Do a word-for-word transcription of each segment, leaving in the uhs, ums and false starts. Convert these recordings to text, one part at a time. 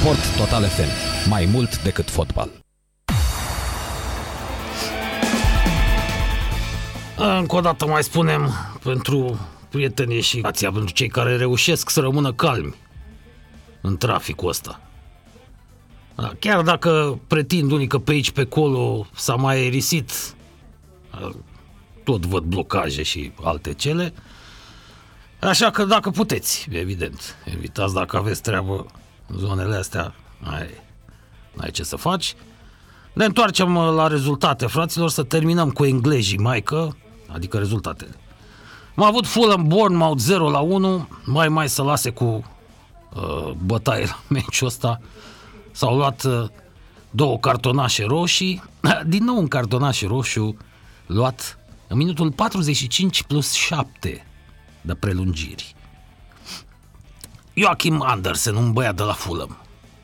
Sport Total F M. Mai mult decât fotbal. Încă o dată mai spunem, pentru prietenii și ația, pentru cei care reușesc să rămână calmi în traficul ăsta. Chiar dacă pretind unii că pe aici, pe acolo s-a mai aerisit, tot văd blocaje și alte cele, așa că dacă puteți, evident, evitați dacă aveți treabă în zonele astea, n-ai, n-ai ce să faci. Ne întoarcem la rezultate, fraților, să terminăm cu englezii, maică, adică rezultatele. Am avut Fulham Bournemouth zero la unu, mai mai să lase cu uh, bătaie la meciul ăsta. S-au luat uh, două cartonașe roșii, din nou un cartonaș roșu luat în minutul patruzeci și cinci plus șapte de prelungiri. Joachim Andersen, un băiat de la Fulham.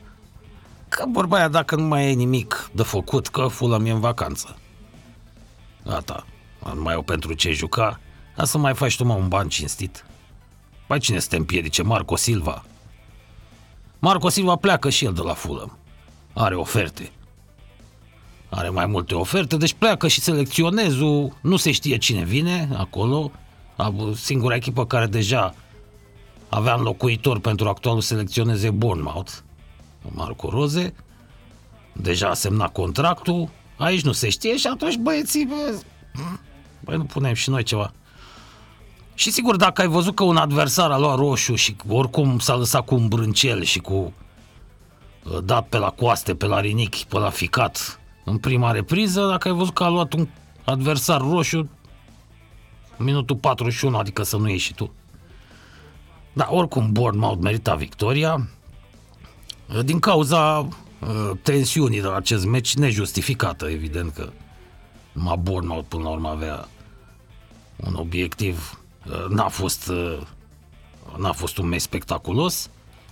Că vorba aia, dacă nu mai e nimic de făcut, că Fulham e în vacanță. Gata, nu mai au pentru ce juca, dar să mai faci tu, mă, un ban cinstit. Păi cine să te împiedice? Marco Silva. Marco Silva pleacă și el de la Fulham. Are oferte. Are mai multe oferte, deci pleacă și selecționezul, nu se știe cine vine acolo. Singura echipă care deja avea înlocuitor pentru actualul selecționez e Bournemouth, Marco Rose. Deja a semnat contractul. Aici nu se știe și atunci, băieții, bă, băi, nu punem și noi ceva. Și sigur, dacă ai văzut că un adversar a luat roșu și oricum s-a lăsat cu un brâncel și cu dat pe la coaste, pe la rinichi, pe la ficat în prima repriză, dacă ai văzut că a luat un adversar roșu minutul patruzeci și unu, adică să nu ieși și tu. Da, oricum Bournemouth merita victoria din cauza uh, tensiunii de la acest meci nejustificată, evident că numai Bournemouth până la urmă avea un obiectiv. uh, n-a fost uh, n-a fost un meci spectaculos.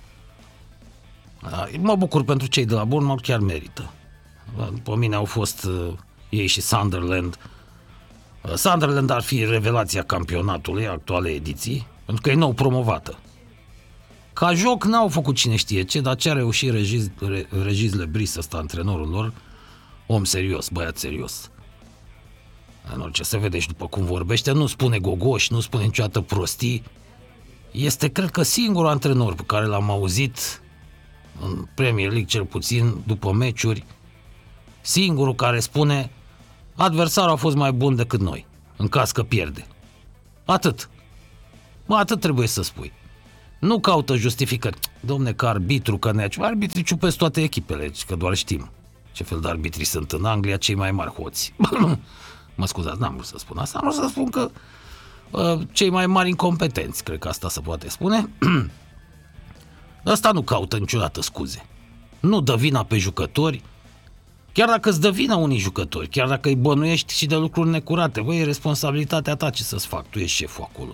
uh, mă bucur pentru cei de la Bournemouth, chiar merită. După mine au fost uh, ei și Sunderland. uh, Sunderland ar fi revelația campionatului actualei ediții, pentru că e nou promovată. Ca joc n-au făcut cine știe ce, dar ce a reușit Regis, Regis Lebris, ăsta, antrenorul lor, om serios, băiat serios. În orice, se vede și după cum vorbește, nu spune gogoși, nu spune niciodată prostii. Este, cred că, singurul antrenor pe care l-am auzit în Premier League, cel puțin, după meciuri, singurul care spune adversarul a fost mai bun decât noi, în caz că pierde. Atât. Mă, atât trebuie să spui. Nu caută justificări. Domne, că arbitru, că ne arbitrii ciupesc toate echipele, că doar știm ce fel de arbitri sunt în Anglia, cei mai mari hoți. Mă scuzați, n-am vrut să spun asta, am vrut să spun că uh, cei mai mari incompetenți, cred că asta se poate spune. Ăsta nu caută niciodată scuze. Nu dă vina pe jucători, chiar dacă îți dă vina unii jucători, chiar dacă îi bănuiești și de lucruri necurate, băi, e responsabilitatea ta, ce să-ți fac, tu ești șeful acolo.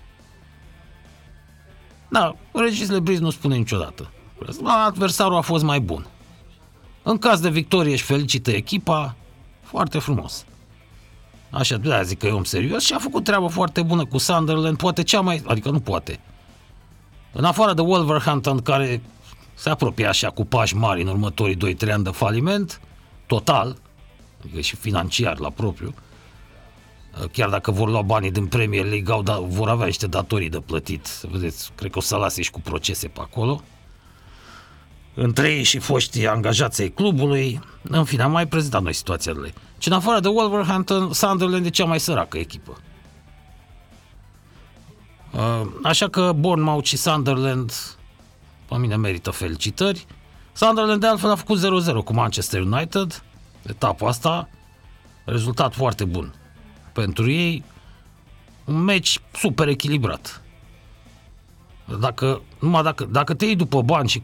Da, Regis Lebris nu spune niciodată. Adversarul a fost mai bun. În caz de victorie își felicită echipa, foarte frumos. Așa, de aia zic că e om serios și a făcut treabă foarte bună cu Sunderland, poate cea mai, adică nu poate. În afară de Wolverhampton, care se apropie așa cu pași mari în următorii doi trei ani de faliment, total, adică și financiar la propriu, chiar dacă vor lua banii din Premier League, au, da, vor avea niște datorii de plătit. Vedeți, cred că o să lase și cu procese pe acolo. Între ei și foștii angajați ai clubului. În fine, am mai prezentat noi situația de lei. Și în afară de Wolverhampton, Sunderland e cea mai săracă echipă. Așa că Bournemouth și Sunderland, pe mine, merită felicitări. Sunderland de altfel a făcut zero zero cu Manchester United etapa asta. Rezultat foarte bun pentru ei, un meci super echilibrat. Dacă, numai dacă, dacă te iei după bani și